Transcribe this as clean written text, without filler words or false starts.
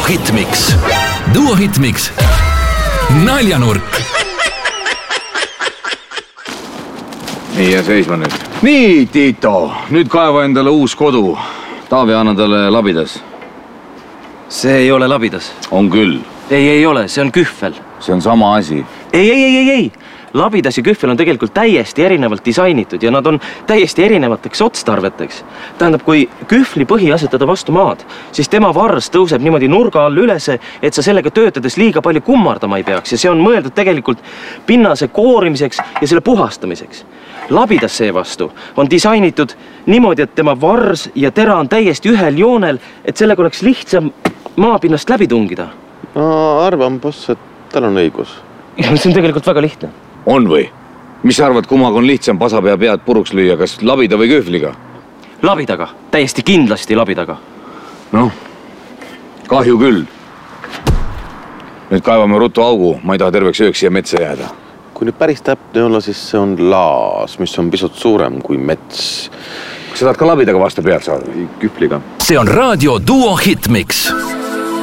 Hitmix. Duo Hitmix. Naljanurk. Nii ja seisma nüüd. Nii, Tiito, nüüd kaeva endale uus kodu. Taavi, anna talle labidas. See ei ole labidas. On küll. Ei ole, see on kühvel. See on sama asi. Ei. Labidas ja kühvel on tegelikult täiesti erinevalt disainitud ja nad on täiesti erinevateks otstarveteks. Tähendab, kui kühvli põhi asetada vastu maad, siis tema vars tõuseb niimoodi nurga all ülese, et sa sellega töötades liiga palju kummardama ei peaks ja see on mõeldud tegelikult pinnase koorimiseks ja selle puhastamiseks. Labidas seevastu on disainitud niimoodi, et tema vars ja tera on täiesti ühel joonel, et sellega oleks lihtsam maapinnast läbi tungida. No arvan, boss, et tal on õigus. Ja see on tegelikult väga lihtne. On või? Mis sa arvad, kummaga on lihtsam pasapea pead puruks lüüa, kas labida või kühvliga? Labidaga, täiesti kindlasti labidaga. Noh, kahju küll. Nüüd kaevame rutu augu, ma ei taha terveks ööks siia metsa jääda. Kui nüüd päris täpne olla, siis see on laas, mis on pisut suurem kui mets. Kas sa tahad ka labidaga vastu pead saada? Kühvliga. See on raadio Duo Hitmix.